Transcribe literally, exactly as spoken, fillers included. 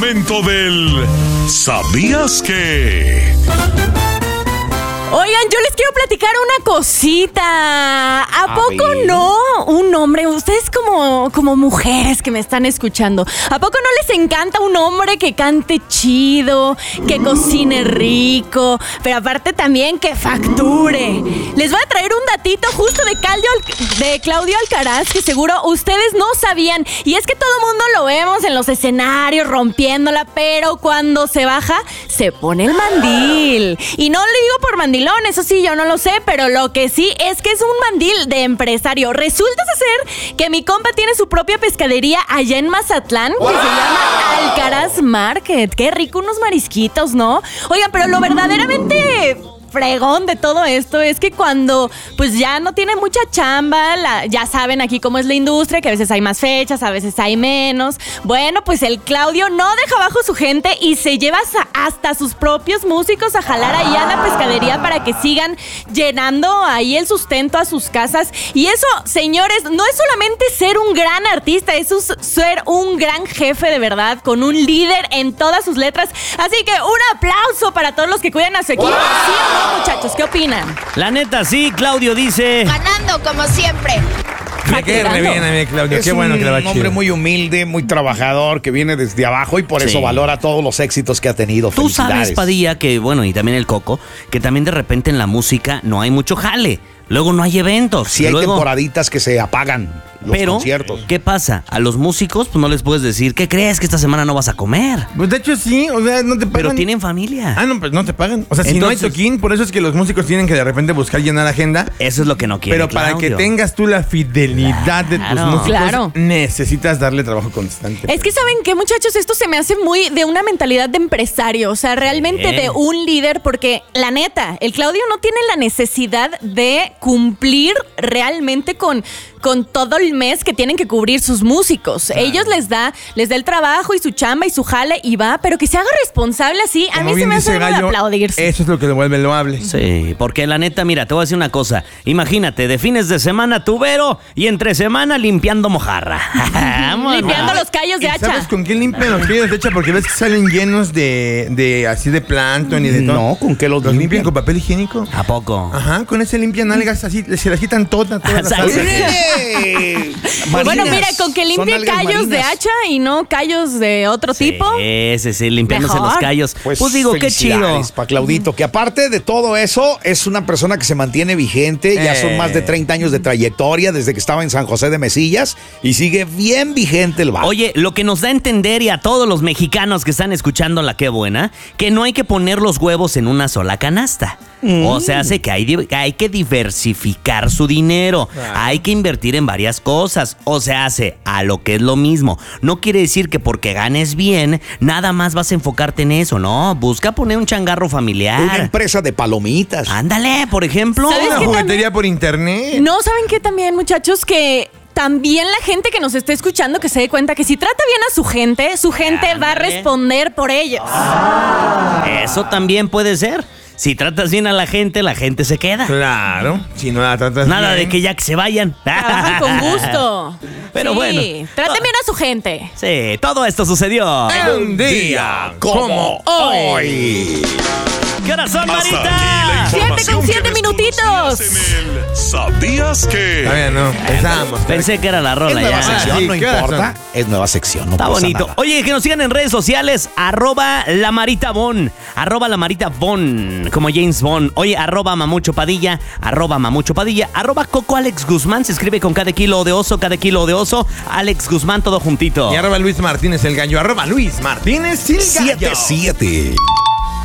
Momento del ¿sabías qué? Oigan, yo les quiero platicar una cosita. ¿A, ¿A poco ver? no? Un hombre, ustedes como, como mujeres que me están escuchando, ¿a poco no les encanta un hombre que cante chido, que cocine rico, pero aparte también que facture? Les voy a traer un datito justo de, Caldio, de Claudio Alcaraz que seguro ustedes no sabían. Y es que todo el mundo lo vemos en los escenarios rompiéndola, pero cuando se baja, se pone el mandil. Y no le digo por mandil, eso sí, yo no lo sé, pero lo que sí es que es un mandil de empresario. Resulta ser que mi compa tiene su propia pescadería allá en Mazatlán, que se llama Alcaraz Market. Qué rico unos marisquitos, ¿no? Oigan, pero lo verdaderamente fregón de todo esto es que cuando pues ya no tiene mucha chamba, la, ya saben aquí cómo es la industria, que a veces hay más fechas, a veces hay menos. Bueno, pues el Claudio no deja abajo su gente y se lleva hasta sus propios músicos a jalar ahí a la pescadería para que sigan llenando ahí el sustento a sus casas. Y eso, señores, no es solamente ser un gran artista, eso es ser un gran jefe de verdad, con un líder en todas sus letras. Así que un aplauso para todos los que cuidan a su equipo. ¿Sí o no, muchachos? ¿Qué opinan? La neta, sí, Claudio dice... ganando, como siempre. Me quedé re bien a mí, Claudio. Es Qué bueno que le va un chido. hombre muy humilde, muy trabajador, que viene desde abajo y por Sí. eso valora todos los éxitos que ha tenido. Tú sabes, Felicidades. Padilla, que bueno, y también el Coco, que también de repente en la música no hay mucho jale. Luego no hay eventos. Sí hay Luego, temporaditas que se apagan los pero, conciertos. ¿qué pasa? A los músicos pues no les puedes decir, ¿qué crees que esta semana no vas a comer? Pues de hecho sí, o sea, no te pagan. Pero tienen familia. Ah, no, pues no te pagan. O sea, si Entonces- no hay toquín, por eso es que los músicos tienen que de repente buscar llenar agenda. Eso es lo que no quiere Pero para Claudio. que tengas tú la fidelidad de tus Claro. músicos, Claro. necesitas darle trabajo constante. Es que ¿saben qué, muchachos? Esto se me hace muy de una mentalidad de empresario, o sea, realmente Sí. de un líder, porque la neta, el Claudio no tiene la necesidad de cumplir realmente con, con todo el mes que tienen que cubrir sus músicos. Claro. Ellos les da, les da el trabajo y su chamba y su jale y va, pero que se haga responsable así, a Como mí se bien me hace dice algo de Gallo, aplaudirse. eso es lo que le vuelve loable. Sí, porque la neta, mira, te voy a decir una cosa. Imagínate, de fines de semana tubero y entre semana limpiando mojarra. Vámonos. Limpiando los callos de ¿Y hacha. ¿Sabes con qué limpian los callos de hacha? Porque ves que salen llenos de, de así de plancton y de todo. No, ¿con qué los ¿Los limpian limpian? con papel higiénico? ¿A poco? Ajá, con ese limpian algas así, se las quitan todas, todas las ¿Sabes? algas. ¡Eh! Bueno, Marinas. mira, con que Son limpie algas callos de marinas. hacha y no callos de otro tipo. Sí, sí, sí, limpiándose Mejor. los callos. Pues, digo, qué chido. Para Claudito, que aparte de todo eso, es una persona que se mantiene vigente. Ya son Eh. más de treinta años de trayectoria desde que estaba en San José de Mesillas y sigue bien vigente el vato. Oye, lo que nos da a entender y a todos los mexicanos que están escuchando la Qué Buena, que no hay que poner los huevos en una sola canasta. O sea, hace que hay, di- hay que diversificar su dinero. Hay que invertir en varias cosas. O sea, hace a lo que es lo mismo. No quiere decir que porque ganes bien, nada más vas a enfocarte en eso, ¿no? Busca poner un changarro Una familiar. empresa de palomitas. Ándale, por ejemplo. ¿Sabes Una qué juguetería por internet. No, ¿saben qué también, muchachos? Que también la gente que nos esté escuchando que se dé cuenta que si trata bien a su gente, su gente va a Ándale. responder por ellos. Eso también puede ser. Si tratas bien a la gente, la gente se queda. Claro, si no la tratas Nada bien. de que ya que se vayan. Trabajan con gusto. Pero Sí, bueno. traten bien a su gente. Sí, todo esto sucedió. Un día como hoy. ¿Qué hora son, Hasta aquí la Marita? Siete información con que siete desconocías minutitos. en el ¿sabías qué? Todavía no, empezamos. Pensé que era la Es rola nueva ya. sección, Sí, no ¿qué horas importa. Es nueva sección, no Está pasa bonito. nada. Oye, que nos sigan en redes sociales, arroba la Marita Bon, arroba la Marita Bon, como James Bond. Oye, arroba Mamucho Padilla, arroba Mamucho Padilla, arroba Coco Alex Guzmán, se escribe con cada kilo de oso, cada kilo de oso, Alex Guzmán, todo juntito. Y arroba Luis Martínez el gallo. Arroba Luis Martínez el gallo. siete siete.